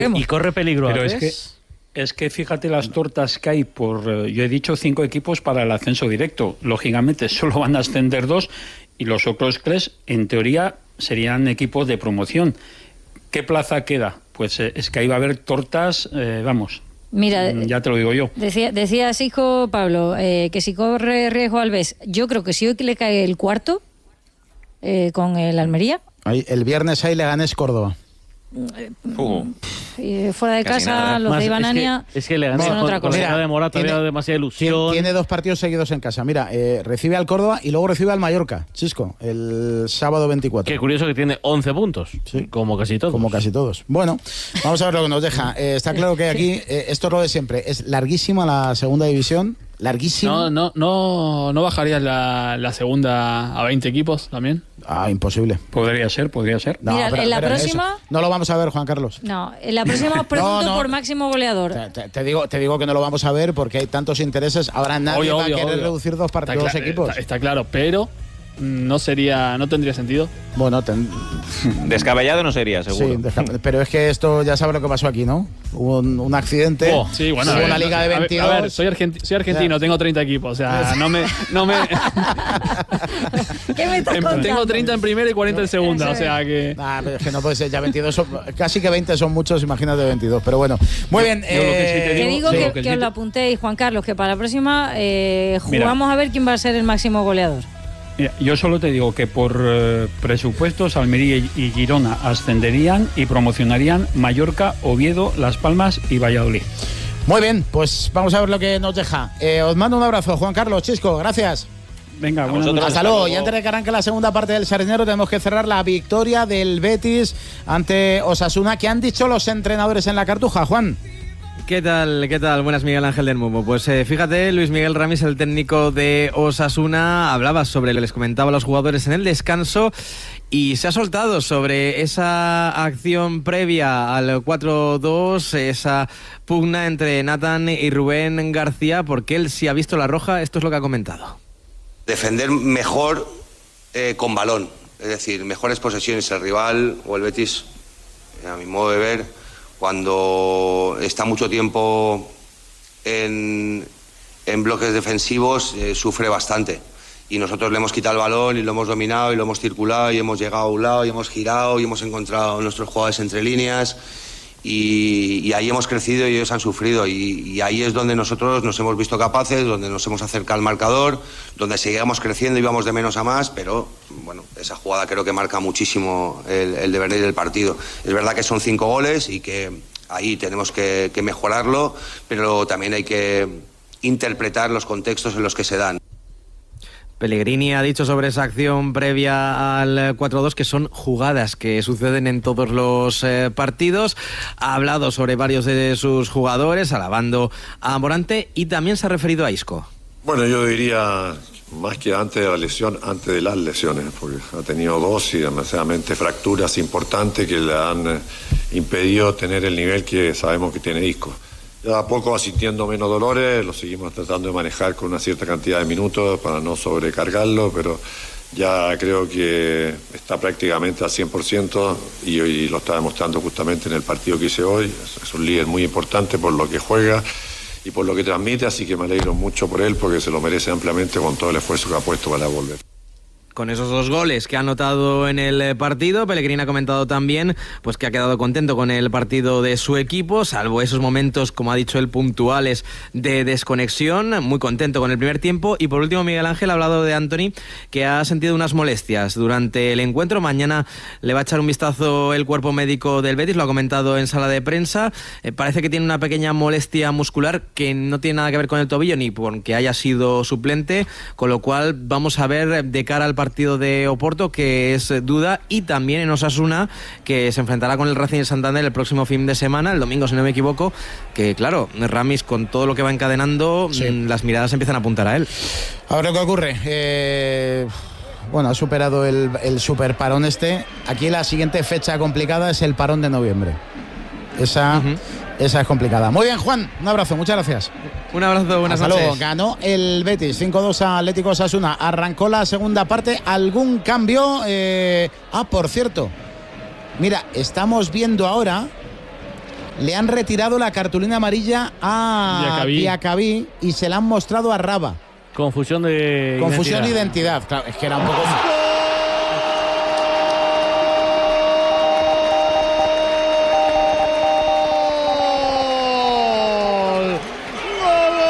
Y corre peligro. Pero es que fíjate las tortas que hay yo he dicho 5 equipos para el ascenso directo. Lógicamente solo van a ascender 2 y los otros 3, en teoría, serían equipos de promoción. ¿Qué plaza queda? Pues es que ahí va a haber tortas, vamos. Mira, ya te lo digo yo. Decía Sijo Pablo que si corre riesgo Alves, yo creo que si hoy le cae el cuarto con el Almería. El viernes hay Leganés Córdoba. Fuera de casa, nada. Los de Ibanania es que Leganés son otra cosa. Mira, de Morata había demasiada ilusión. Tiene 2 partidos seguidos en casa. Mira, recibe al Córdoba y luego recibe al Mallorca, Chisco, el sábado 24. Qué curioso que tiene 11 puntos, sí, como casi todos. Bueno, vamos a ver lo que nos deja. Está claro que aquí, esto es lo de siempre, es larguísima la segunda división. Larguísimo. ¿No bajarías la segunda a 20 equipos también? Imposible. Podría ser. No, mira, en la próxima... No lo vamos a ver, Juan Carlos. No, en la próxima os pregunto por máximo goleador. Te digo que no lo vamos a ver porque hay tantos intereses. Ahora nadie va a querer reducir 2 equipos. Está claro, pero... no tendría sentido. Bueno, descabellado no sería, seguro. Sí, pero es que esto ya sabes lo que pasó aquí, ¿no? Hubo un accidente. Sí, bueno, hubo una liga de 22. A ver, soy argentino, tengo 30 equipos, o sea, no me ¿Qué me estás contando? Tengo 30 en primera y 40 en segunda, o sea que pero es que no puede ser, ya 22 casi que 20 son muchos, imagínate 22, pero bueno. Muy bien, te digo que os lo apuntéis, Juan Carlos, que para la próxima jugamos a ver quién va a ser el máximo goleador. Mira, yo solo te digo que por presupuestos Almería y Girona ascenderían y promocionarían Mallorca, Oviedo, Las Palmas y Valladolid. Muy bien, pues vamos a ver lo que nos deja. Os mando un abrazo, Juan Carlos, Chisco, gracias. Venga, hasta luego. Y antes de que arranque la segunda parte del Sardinero, tenemos que cerrar la victoria del Betis ante Osasuna. ¿Qué han dicho los entrenadores en la Cartuja, Juan? ¿Qué tal? Buenas, Miguel Ángel del Mumo. Pues fíjate, Luis Miguel Ramis, el técnico de Osasuna, hablaba sobre lo que les comentaba a los jugadores en el descanso y se ha soltado sobre esa acción previa al 4-2, esa pugna entre Nathan y Rubén García, porque él sí ha visto la roja. Esto es lo que ha comentado. Defender mejor con balón, es decir, mejores posesiones. El rival o el Betis, a mi modo de ver, cuando está mucho tiempo en bloques defensivos, sufre bastante. Y nosotros le hemos quitado el balón y lo hemos dominado y lo hemos circulado y hemos llegado a un lado y hemos girado y hemos encontrado a nuestros jugadores entre líneas y ahí hemos crecido y ellos han sufrido. Y ahí es donde nosotros nos hemos visto capaces, donde nos hemos acercado al marcador, donde seguíamos creciendo y íbamos de menos a más, pero bueno, esa jugada creo que marca muchísimo el devenir del partido. Es verdad que son 5 goles y que ahí tenemos que mejorarlo, pero también hay que interpretar los contextos en los que se dan. Pellegrini ha dicho sobre esa acción previa al 4-2 que son jugadas que suceden en todos los partidos. Ha hablado sobre varios de sus jugadores, alabando a Morante, y también se ha referido a Isco. Bueno, yo diría más que antes de la lesión, antes de las lesiones, porque ha tenido 2 y demasiadamente fracturas importantes que le han impedido tener el nivel que sabemos que tiene Isco. Ya a poco va sintiendo menos dolores, lo seguimos tratando de manejar con una cierta cantidad de minutos para no sobrecargarlo, pero ya creo que está prácticamente al 100% y hoy lo está demostrando justamente en el partido que hice hoy. Es un líder muy importante por lo que juega y por lo que transmite, así que me alegro mucho por él porque se lo merece ampliamente con todo el esfuerzo que ha puesto para volver. Con esos 2 goles que ha anotado en el partido, Pellegrini ha comentado también pues que ha quedado contento con el partido de su equipo, salvo esos momentos, como ha dicho él, puntuales de desconexión. Muy contento con el primer tiempo. Y por último, Miguel Ángel ha hablado de Anthony, que ha sentido unas molestias durante el encuentro. Mañana le va a echar un vistazo el cuerpo médico del Betis, lo ha comentado en sala de prensa. Parece que tiene una pequeña molestia muscular que no tiene nada que ver con el tobillo ni porque haya sido suplente, con lo cual vamos a ver de cara al partido de Oporto, que es duda, y también en Osasuna, que se enfrentará con el Racing de Santander el próximo fin de semana, el domingo si no me equivoco, que claro, Ramis con todo lo que va encadenando, las miradas empiezan a apuntar a él. A ver lo que ocurre. Bueno, ha superado el super parón este. Aquí la siguiente fecha complicada es el parón de noviembre. Esa es complicada. Muy bien, Juan, un abrazo, muchas gracias. Un abrazo, buenas noches. Hasta luego. Ganó el Betis 5-2 a Atlético Osasuna. Arrancó la segunda parte. ¿Algún cambio? Por cierto, mira, estamos viendo ahora le han retirado la cartulina amarilla a Diacabí y se la han mostrado a Raba. Confusión de identidad. Claro, es que era un poco